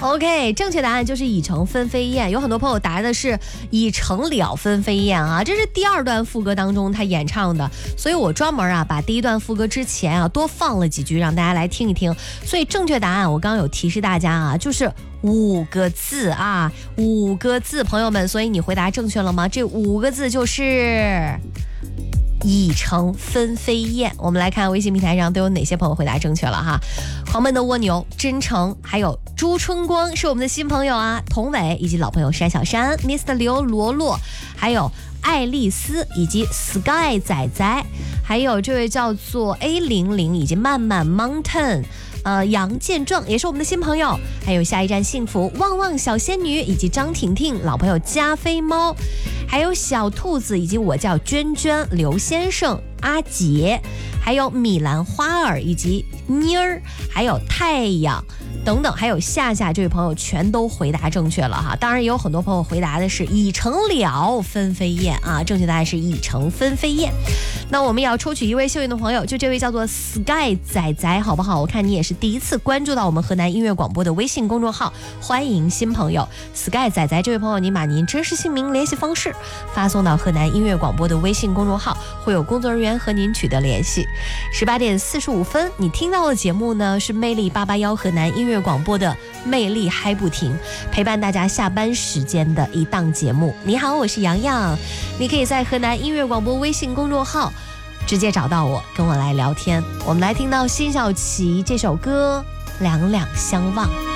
OK， 正确答案就是已成分飞燕。有很多朋友答的是已成了分飞燕啊，这是第二段副歌当中他演唱的，所以我专门把第一段副歌之前多放了几句让大家来听一听。所以正确答案我刚刚有提示大家就是5个字5个字，朋友们，所以你回答正确了吗？这5个字就是已成分飞燕。我们来看微信平台上都有哪些朋友回答正确了哈。狂奔的蜗牛、真诚，还有朱春光是我们的新朋友童伟以及老朋友山小山、Mr. 刘罗罗，还有爱丽丝以及 Sky 仔仔，还有这位叫做 A00以及慢慢 Mountain。杨建壮也是我们的新朋友，还有下一站幸福、旺旺小仙女以及张婷婷，老朋友加菲猫，还有小兔子以及我叫娟娟、刘先生、阿杰，还有米兰花儿以及妮儿，还有太阳等等，还有夏夏这位朋友全都回答正确了哈。当然也有很多朋友回答的是已成了分飞燕正确答案是已成分飞燕。那我们也要抽取一位幸运的朋友，就这位叫做 Sky 仔仔，好不好？我看你也是第一次关注到我们河南音乐广播的微信公众号，欢迎新朋友 Sky 仔仔这位朋友，您把您真实姓名、联系方式发送到河南音乐广播的微信公众号，会有工作人员和您取得联系。18点45分，你听到的节目呢是魅力881河南音乐广播的魅力嗨不停，陪伴大家下班时间的一档节目。你好，我是洋洋，你可以在河南音乐广播微信公众号直接找到我，跟我来聊天。我们来听到辛晓琪这首歌《两两相望》。